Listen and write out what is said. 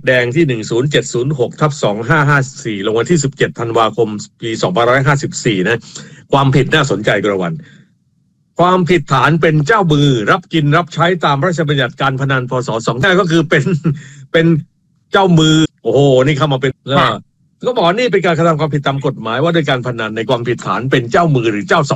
แดงที่10706/2554ลงวันที่17ธันวาคมปี2554นะความผิดน่าสนใจกระวันความผิดฐานเป็นเจ้ามือรับกินรับใช้ตามพระราชบัญญัติการพนันพ.ศ. 25ก็คือเป็นเจ้ามือโอ้โหนี่เข้ามาเป็นก็บอกนี่เป็นการกระทำความผิดตามกฎหมายว่าด้วยการพนันในความผิดฐานเป็นเจ้ามือหรือเจ้า